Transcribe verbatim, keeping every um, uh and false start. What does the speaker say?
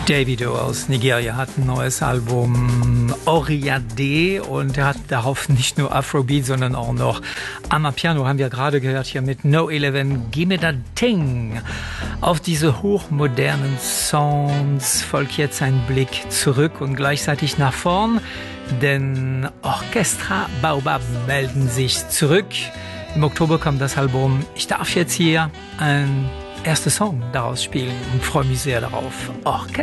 Davido aus Nigeria hat ein neues Album Oriade und er hat darauf nicht nur Afrobeat, sondern auch noch Amapiano, haben wir gerade gehört hier mit No eleven, Gimme That Thing. Auf diese hochmodernen Sounds folgt jetzt ein Blick zurück und gleichzeitig nach vorn, denn Orchestra Baobab melden sich zurück. Im Oktober kommt das Album. Ich darf jetzt hier ein erster Song daraus spielen und freue mich sehr darauf. Orchestra